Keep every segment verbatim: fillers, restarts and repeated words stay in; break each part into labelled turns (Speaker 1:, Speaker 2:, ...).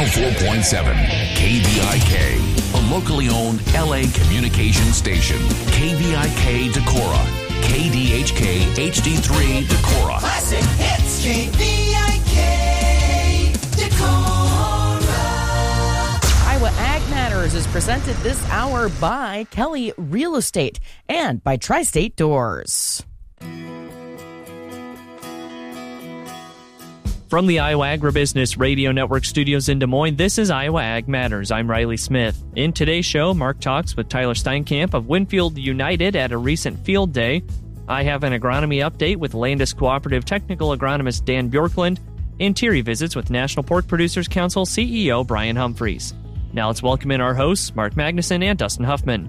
Speaker 1: oh four point seven K V I K, a locally owned L A communication station. K V I K Decorah, K D H K H D three Decorah.
Speaker 2: Classic hits, K V I K Decorah.
Speaker 3: Iowa Ag Matters is presented this hour by Kelly Real Estate and by Tri-State Doors.
Speaker 4: From the Iowa Agribusiness Radio Network studios in Des Moines, this is Iowa Ag Matters. I'm Riley Smith. In today's show, Mark talks with Tyler Steinkamp of Winfield United at a recent field day. I have an agronomy update with Landis Cooperative Technical Agronomist Dan Bjorklund, and Thierry visits with National Pork Producers Council C E O Brian Humphreys. Now let's welcome in our hosts, Mark Magnuson and Dustin Huffman.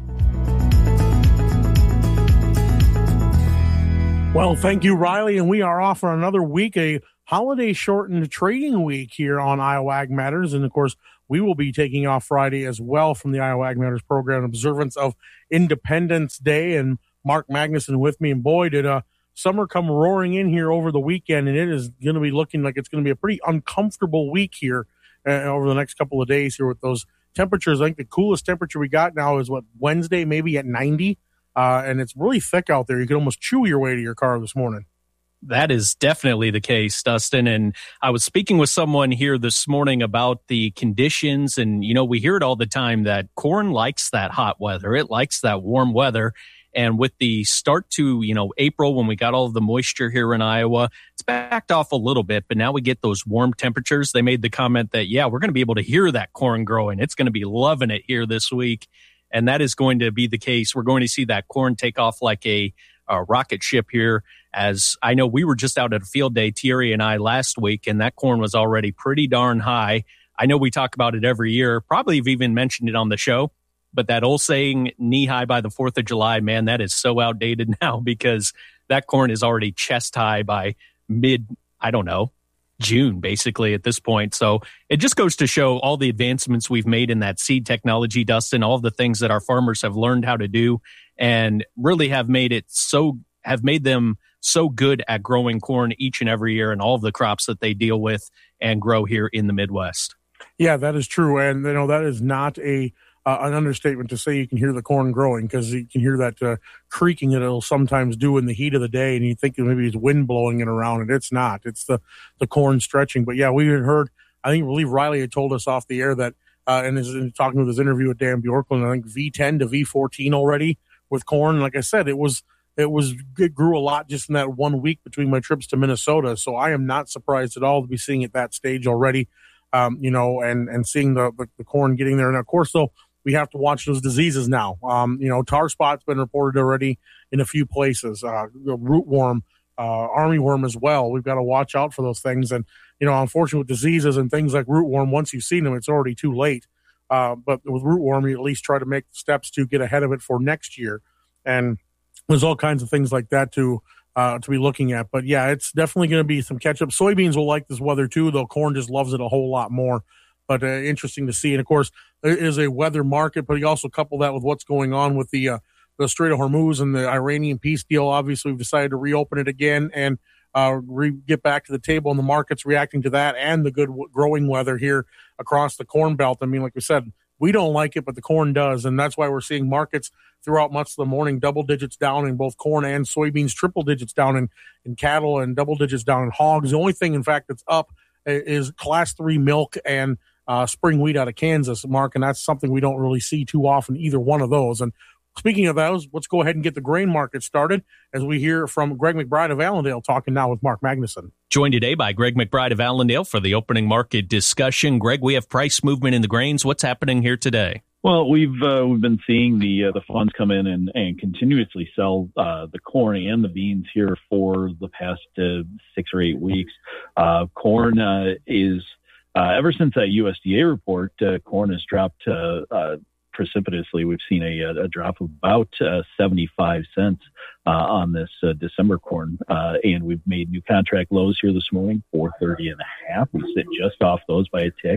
Speaker 5: Well, thank you, Riley, and we are off for another week, a holiday-shortened trading week here on Iowa Ag Matters. And, of course, we will be taking off Friday as well from the Iowa Ag Matters program, observance of Independence Day. And Mark Magnuson with me. And, boy, did uh, summer come roaring in here over the weekend, and it is going to be looking like it's going to be a pretty uncomfortable week here uh, over the next couple of days here with those temperatures. I think the coolest temperature we got now is, what, Wednesday, maybe at ninety. Uh, and it's really thick out there. You could almost chew your way to your car this morning.
Speaker 6: That is definitely the case, Dustin. And I was speaking with someone here this morning about the conditions. And, you know, we hear it all the time that corn likes that hot weather. It likes that warm weather. And with the start to, you know, April, when we got all of the moisture here in Iowa, it's backed off a little bit. But now we get those warm temperatures. They made the comment that, yeah, we're going to be able to hear that corn growing. It's going to be loving it here this week. And that is going to be the case. We're going to see that corn take off like a, a rocket ship here. As I know, we were just out at a field day, Thierry and I, last week, and that corn was already pretty darn high. I know we talk about it every year. Probably have even mentioned it on the show. But that old saying, knee high by the fourth of July, man, that is so outdated now because that corn is already chest high by mid, I don't know, June, basically, at this point. So it just goes to show all the advancements we've made in that seed technology, Dustin, all the things that our farmers have learned how to do and really have made it so, have made them so good at growing corn each and every year and all of the crops that they deal with and grow here in the Midwest.
Speaker 5: Yeah, that is true. And, you know, that is not a uh, an understatement to say you can hear the corn growing because you can hear that uh, creaking that it'll sometimes do in the heat of the day. And you think maybe it's wind blowing it around, and it's not. It's the, the corn stretching. But, yeah, we had heard, I think, I believe Riley had told us off the air that, uh, and is talking with his interview with Dan Bjorklund, I think V ten to V fourteen already with corn. Like I said, it was, It was it grew a lot just in that one week between my trips to Minnesota. So I am not surprised at all to be seeing at that stage already, um, you know, and, and seeing the, the, the corn getting there. And, of course, though, we have to watch those diseases now. Um, you know, tar spot's been reported already in a few places, uh, rootworm, uh, armyworm as well. We've got to watch out for those things. And, you know, unfortunately with diseases and things like rootworm, once you've seen them, it's already too late. Uh, but with rootworm, you at least try to make steps to get ahead of it for next year. And there's all kinds of things like that to uh, to be looking at. But, yeah, it's definitely going to be some catch-up. Soybeans will like this weather, too, though corn just loves it a whole lot more. But uh, interesting to see. And, of course, there is a weather market, but you also couple that with what's going on with the uh, the Strait of Hormuz and the Iranian peace deal. Obviously, we've decided to reopen it again and uh, re- get back to the table, and the market's reacting to that and the good w- growing weather here across the Corn Belt. I mean, like we said, we don't like it, but the corn does, and that's why we're seeing markets throughout much of the morning, double digits down in both corn and soybeans, triple digits down in, in cattle, and double digits down in hogs. The only thing, in fact, that's up is class three milk and uh, spring wheat out of Kansas, Mark, and that's something we don't really see too often, either one of those. And speaking of those, let's go ahead and get the grain market started as we hear from Greg McBride of Allendale talking now with Mark Magnuson.
Speaker 6: Joined today by Greg McBride of Allendale for the opening market discussion. Greg, we have price movement in the grains. What's happening here today?
Speaker 7: Well, we've uh, we've been seeing the uh, the funds come in and, and continuously sell uh, the corn and the beans here for the past uh, six or eight weeks. Uh, corn uh, is uh, ever since that U S D A report, uh, corn has dropped uh, uh, precipitously. We've seen a, a drop of about uh, seventy-five cents uh, on this uh, December corn, uh, and we've made new contract lows here this morning, four thirty and a half. We sit just off those by a tick,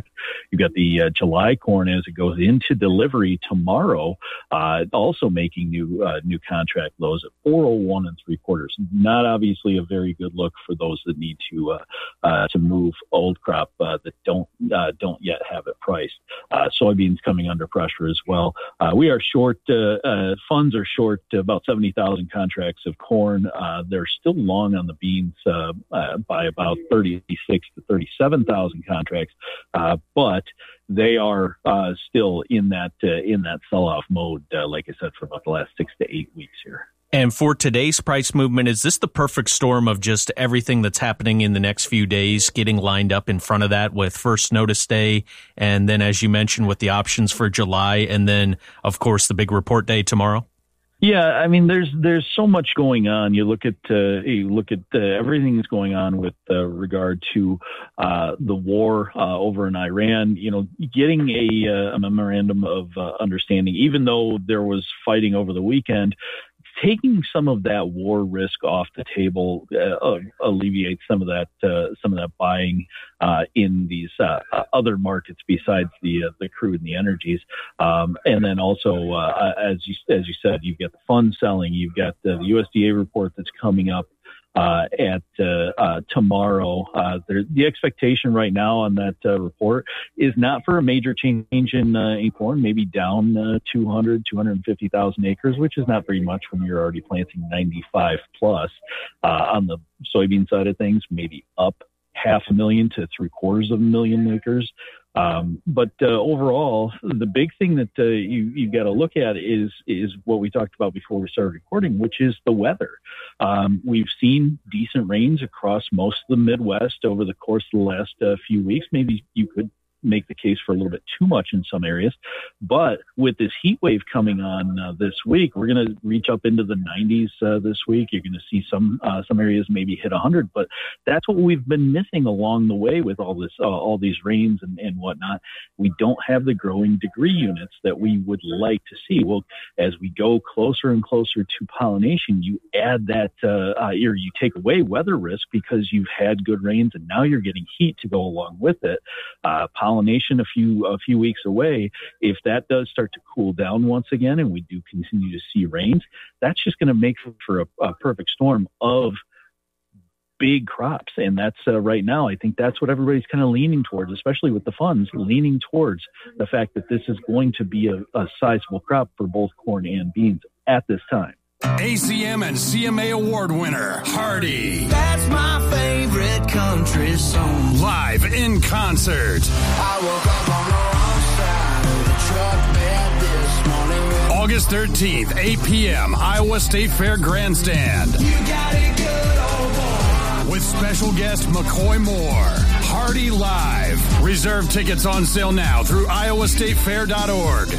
Speaker 7: You've got the uh, July corn as it goes into delivery tomorrow, uh, also making new uh, new contract lows at four oh one and three quarters. Not obviously a very good look for those that need to uh, uh, to move old crop uh, that don't uh, don't yet have it priced. Uh, soybeans coming under pressure as well. Uh, we are short. Uh, uh, funds are short about seventy thousand contracts of corn. Uh, they're still long on the beans uh, uh, by about thirty-six to thirty-seven thousand contracts, uh, but they are uh, still in that uh, in that sell-off mode, uh, like I said, for about the last six to eight weeks here.
Speaker 6: And for today's price movement, is this the perfect storm of just everything that's happening in the next few days getting lined up in front of that with first notice day, and then, as you mentioned, with the options for July, and then, of course, the big report day tomorrow?
Speaker 7: Yeah, I mean, there's there's so much going on. You look at uh, you look at uh, everything that's going on with uh, regard to uh, the war uh, over in Iran. You know, getting a, uh, a memorandum of uh, understanding, even though there was fighting over the weekend. Taking some of that war risk off the table uh, alleviates some of that uh, some of that buying uh, in these uh, other markets besides the uh, the crude and the energies, um, and then also uh, as you as you said, you've got the fund selling, you've got the, the U S D A report that's coming up uh, at uh, uh, tomorrow. Uh, there, the expectation right now on that uh, report is not for a major change in, uh, in corn, maybe down uh, two hundred, two hundred fifty thousand acres, which is not very much when you're already planting ninety-five plus. Uh, on the soybean side of things, maybe up half a million to three quarters of a million acres. Um, but uh, overall, the big thing that uh, you you got to look at is is what we talked about before we started recording, which is the weather. Um, we've seen decent rains across most of the Midwest over the course of the last uh, few weeks. Maybe you could make the case for a little bit too much in some areas, but with this heat wave coming on uh, this week, we're going to reach up into the nineties uh, this week. You're going to see some uh, some areas maybe hit one hundred, but that's what we've been missing along the way with all this, uh, all these rains and, and whatnot. We don't have the growing degree units that we would like to see. Well, as we go closer and closer to pollination, you add that, uh, uh, or you take away weather risk because you've had good rains and now you're getting heat to go along with it. Uh, pollination a few a few weeks away. If that does start to cool down once again, and we do continue to see rains, that's just going to make for a, a perfect storm of big crops. And that's uh, right now, I think that's what everybody's kind of leaning towards, especially with the funds leaning towards the fact that this is going to be a, a sizable crop for both corn and beans at this time.
Speaker 1: A C M and C M A award winner, Hardy.
Speaker 2: That's my favorite country song.
Speaker 1: Live in concert.
Speaker 2: I woke up on the wrong side of the truck bed this morning.
Speaker 1: August thirteenth, eight p.m., Iowa State Fair Grandstand.
Speaker 2: You got it good, old boy.
Speaker 1: With special guest McCoy Moore. Hardy Live. Reserve tickets on sale now through iowa state fair dot org.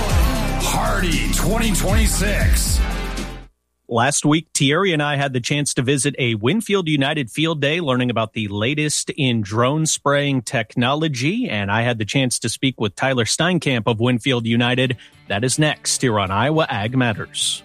Speaker 1: Hardy twenty twenty-six.
Speaker 6: Last week, Thierry and I had the chance to visit a Winfield United field day, learning about the latest in drone spraying technology, and I had the chance to speak with Tyler Steinkamp of Winfield United. That is next here on Iowa Ag Matters.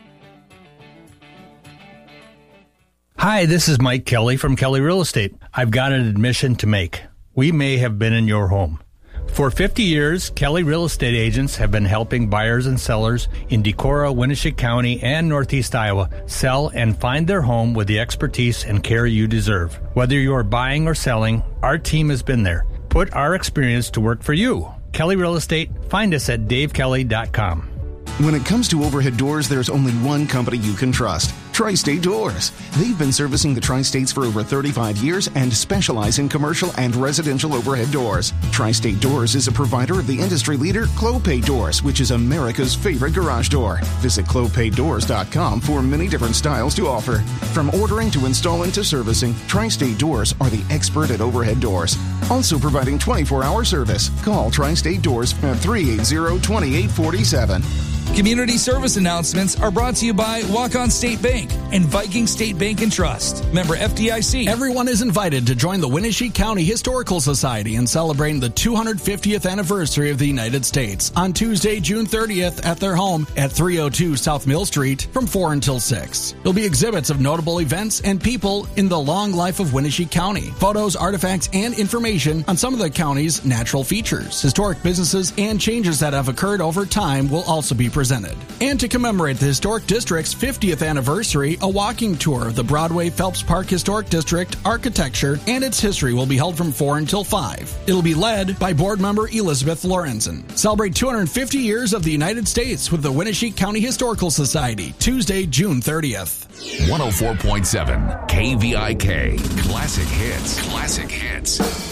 Speaker 8: Hi, this is Mike Kelly from Kelly Real Estate. I've got an admission to make. We may have been in your home. For fifty years, Kelly Real Estate agents have been helping buyers and sellers in Decorah, Winneshiek County, and Northeast Iowa sell and find their home with the expertise and care you deserve. Whether you're buying or selling, our team has been there. Put our experience to work for you. Kelly Real Estate, find us at dave kelly dot com.
Speaker 9: When it comes to overhead doors, there's only one company you can trust. Tri-State Doors. They've been servicing the Tri-States for over thirty-five years and specialize in commercial and residential overhead doors. Tri-State Doors is a provider of the industry leader Clopay Doors, which is America's favorite garage door. Visit clopay doors dot com for many different styles to offer. From ordering to installing to servicing, Tri-State Doors are the expert at overhead doors. Also providing twenty-four hour service. Call Tri-State Doors at three eight zero, two eight four seven.
Speaker 10: Community service announcements are brought to you by Walk-On State Bank. and Viking State Bank and Trust. Member F D I C.
Speaker 11: Everyone is invited to join the Winnebago County Historical Society in celebrating the two hundred fiftieth anniversary of the United States on Tuesday, June thirtieth at their home at three oh two South Mill Street from four until six. There'll be exhibits of notable events and people in the long life of Winnebago County, photos, artifacts, and information on some of the county's natural features. Historic businesses and changes that have occurred over time will also be presented. And to commemorate the Historic District's fiftieth anniversary, a walking tour of the Broadway Phelps Park Historic District architecture and its history will be held from four until five. It'll be led by board member Elizabeth Lorenzen. Celebrate two hundred fifty years of the United States with the Winnebago County Historical Society, Tuesday, June thirtieth.
Speaker 1: one oh four point seven K V I K. Classic hits. Classic hits.